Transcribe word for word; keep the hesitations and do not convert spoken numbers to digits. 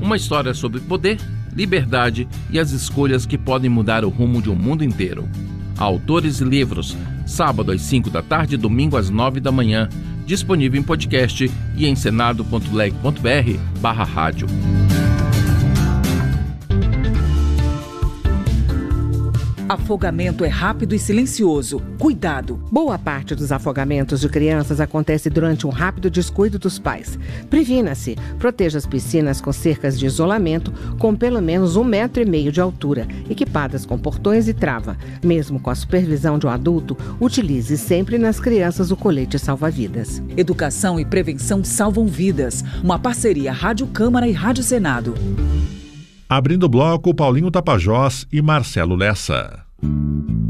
Uma história sobre poder, liberdade e as escolhas que podem mudar o rumo de um mundo inteiro. Autores e Livros, sábado às cinco da tarde e domingo às nove da manhã. Disponível em podcast e em senado ponto leg ponto br barra rádio. Afogamento é rápido e silencioso. Cuidado! Boa parte dos afogamentos de crianças acontece durante um rápido descuido dos pais. Previna-se. Proteja as piscinas com cercas de isolamento com pelo menos um metro e meio de altura, equipadas com portões e trava. Mesmo com a supervisão de um adulto, utilize sempre nas crianças o colete salva-vidas. Educação e prevenção salvam vidas. Uma parceria Rádio Câmara e Rádio Senado. Abrindo o bloco, Paulinho Tapajós e Marcelo Lessa.